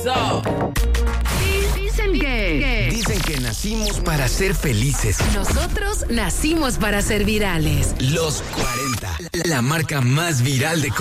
up? Dicen que nacimos para ser felices. Nosotros nacimos para ser virales. Los 40, la marca más viral de